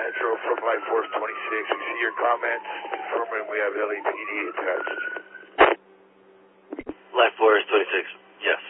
Metro from Life Force 26. We see your comments, confirming we have LAPD attached. Life Force 26, yes.